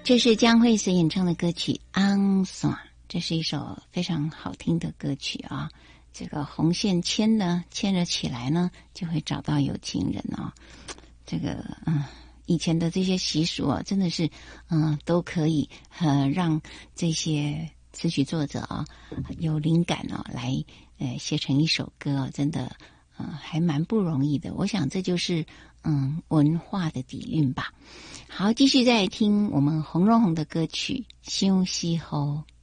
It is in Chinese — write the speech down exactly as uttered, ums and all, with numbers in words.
这是江蕙所演唱的歌曲《安算》，这是一首非常好听的歌曲啊。这个红线牵呢，牵了起来呢，就会找到有情人啊。这个嗯，以前的这些习俗啊，真的是嗯，都可以呃让这些词曲作者啊有灵感哦，来呃写成一首歌啊，真的嗯、呃、还蛮不容易的。我想这就是嗯文化的底蕴吧。好，继续再听我们洪荣宏的歌曲《相思雨》。